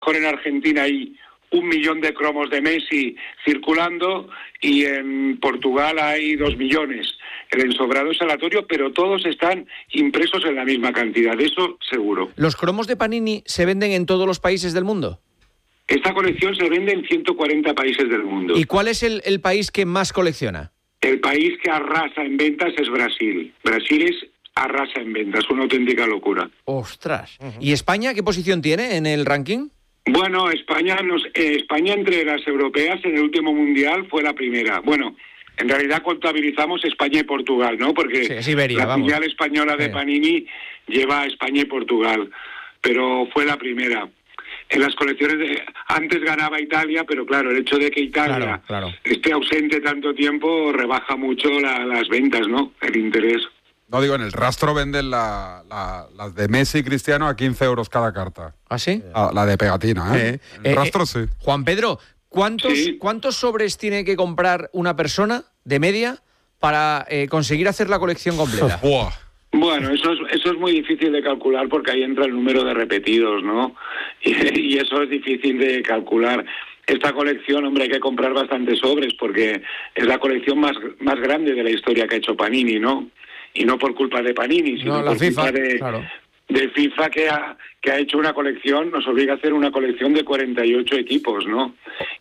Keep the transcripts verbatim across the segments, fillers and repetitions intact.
mejor en Argentina hay un millón de cromos de Messi circulando y en Portugal hay dos millones. El ensobrado es aleatorio, pero todos están impresos en la misma cantidad, de eso seguro. ¿Los cromos de Panini se venden en todos los países del mundo? Esta colección se vende en ciento cuarenta países del mundo. ¿Y cuál es el, el país que más colecciona? El país que arrasa en ventas es Brasil. Brasil es arrasa en ventas, una auténtica locura. ¡Ostras! Uh-huh. ¿Y España qué posición tiene en el ranking? Bueno, España, nos, eh, España entre las europeas en el último mundial fue la primera. Bueno, en realidad contabilizamos España y Portugal, ¿no? Porque sí, es Iberia, la vamos. filial española de Panini lleva a España y Portugal, pero fue la primera. En las colecciones de... Antes ganaba Italia, pero claro, el hecho de que Italia claro, claro. esté ausente tanto tiempo rebaja mucho la, las ventas, ¿no? El interés. No, digo, en el rastro venden la, la, las de Messi y Cristiano a quince euros cada carta. ¿Ah, sí? Ah, la de pegatina, ¿eh? eh en el eh, rastro, eh, sí. Juan Pedro, ¿cuántos, sí. ¿cuántos sobres tiene que comprar una persona de media para eh, conseguir hacer la colección completa? Buah. Bueno, eso es, eso es muy difícil de calcular porque ahí entra el número de repetidos, ¿no? Y, y eso es difícil de calcular. Esta colección, hombre, hay que comprar bastantes sobres porque es la colección más, más grande de la historia que ha hecho Panini, ¿no? Y no por culpa de Panini, sino no, la por FIFA, culpa de, claro. de FIFA que ha, que ha hecho una colección, nos obliga a hacer una colección de cuarenta y ocho equipos, ¿no?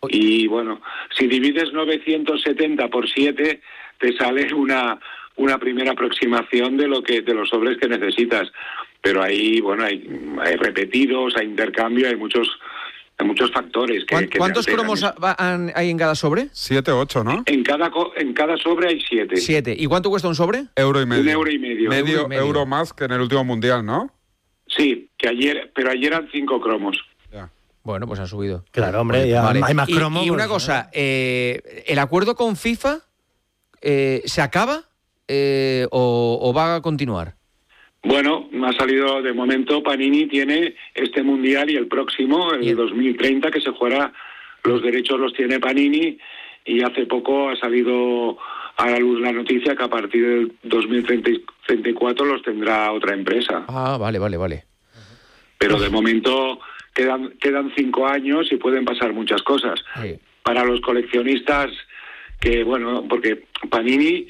Y bueno, si divides novecientos setenta por siete, te sale una, una primera aproximación de lo que de los sobres que necesitas. Pero ahí, bueno, hay, hay repetidos, hay intercambio, hay muchos... Hay muchos factores. Que, que ¿Cuántos cromos hay en cada sobre? Siete, ocho, ¿no? En cada, en cada sobre hay siete. Siete. ¿Y cuánto cuesta un sobre? Euro y medio. Un euro y medio. Medio euro, y medio. euro más que en el último mundial, ¿no? Sí, que ayer, pero ayer eran cinco cromos. Ya. Bueno, pues han subido. Claro, hombre, ya vale. Hay más cromos. Y, y una cosa, eh, ¿el acuerdo con FIFA eh, se acaba eh, o, o va a continuar? Bueno, ha salido de momento, Panini tiene este mundial y el próximo, el, el dos mil treinta, que se jugará, los derechos los tiene Panini, y hace poco ha salido a la luz la noticia que a partir del dos mil treinta y cuatro los tendrá otra empresa. Ah, vale, vale, vale. Pero de momento quedan, quedan cinco años y pueden pasar muchas cosas. Sí. Para los coleccionistas, que bueno, porque Panini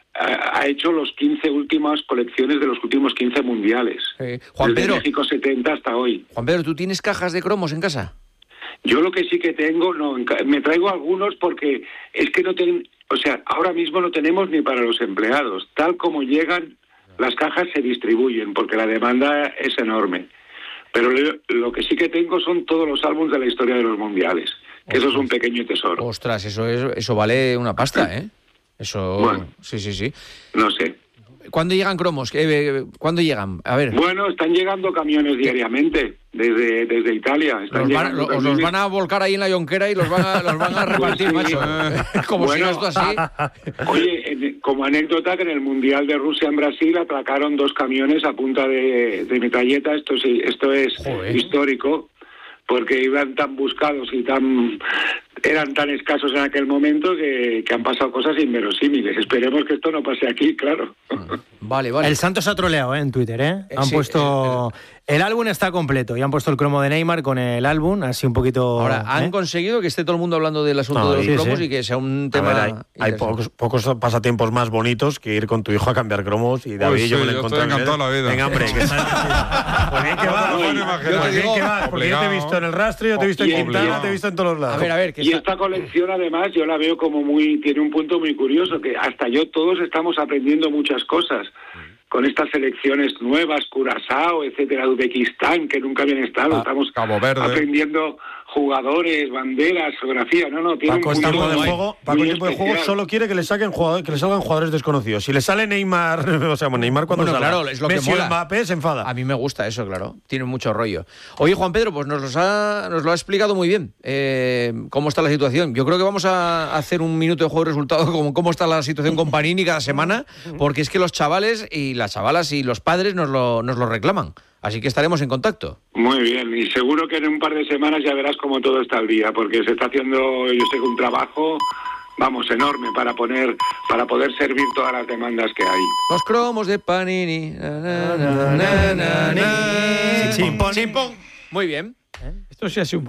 ha hecho los quince últimas colecciones de los últimos quince mundiales. Sí. Juan Desde Pedro, México setenta hasta hoy. Juan Pedro, ¿tú tienes cajas de cromos en casa? Yo lo que sí que tengo, no, me traigo algunos porque es que no ten, o sea, ahora mismo no tenemos ni para los empleados. Tal como llegan, las cajas se distribuyen porque la demanda es enorme. Pero lo, lo que sí que tengo son todos los álbumes de la historia de los mundiales. Que eso es un pequeño tesoro. Ostras, eso es, eso vale una pasta, ¿eh? Eso, bueno, sí, sí, sí. No sé. ¿Cuándo llegan cromos? ¿Cuándo llegan? A ver. Bueno, están llegando camiones diariamente desde, desde Italia. Están los van, los, los van a volcar ahí en la yonquera y los van a, los van a repartir, pues sí, macho. Eh, como bueno, si no esto así. Oye, en, como anécdota, que en el Mundial de Rusia en Brasil atracaron dos camiones a punta de, de metralleta. Esto, sí, esto es Joder. histórico, porque iban tan buscados y tan eran tan escasos en aquel momento que, que han pasado cosas inverosímiles. Esperemos que esto no pase aquí, claro. Vale, vale. El Santos ha troleado, ¿eh? En Twitter, ¿eh? Han sí, puesto... El, el... el álbum está completo y han puesto el cromo de Neymar con el álbum, así un poquito... Ahora, han ¿eh? conseguido que esté todo el mundo hablando del asunto no, de los sí, cromos sí. y que sea un tema... Ver, hay hay pocos, pocos pasatiempos más bonitos que ir con tu hijo a cambiar cromos y David pues yo sí, me lo encontré en la vida. Venga, hombre, que está... Pues bien que vas, pues bien que vas, porque yo te he visto en el rastro, yo te he visto en Quintana, te he visto en todos los lados. A ver, a ver, y está... esta colección, además, yo la veo como muy... Tiene un punto muy curioso, que hasta yo todos estamos aprendiendo muchas cosas. Con estas selecciones nuevas, Curazao, etcétera, Uzbekistán, que nunca habían estado, ah, estamos Cabo Verde. aprendiendo jugadores, banderas, geografía, no, no, tiene Paco, un tiempo de muy, juego, Paco, muy tiempo de juego solo quiere que le saquen jugadores, que le salgan jugadores desconocidos. Si le sale Neymar, o sea, Neymar cuando bueno, salga, claro, es lo Messi que mola. o Mbappé se enfada. A mí me gusta eso, claro. Tiene mucho rollo. Oye, Juan Pedro, pues nos, los ha, nos lo ha explicado muy bien. Eh, cómo está la situación. Yo creo que vamos a hacer un minuto de juego de resultado como cómo está la situación con Panini cada semana, porque es que los chavales y las chavalas y los padres nos lo, nos lo reclaman. Así que estaremos en contacto. Muy bien, y seguro que en un par de semanas ya verás cómo todo está al día, porque se está haciendo, yo sé, un trabajo, vamos, enorme para poner, para poder servir todas las demandas que hay. Los cromos de Panini. Na, na, na, na, na, na. Chimpón. Chimpón. Muy bien. ¿Eh? Esto sí ha sido un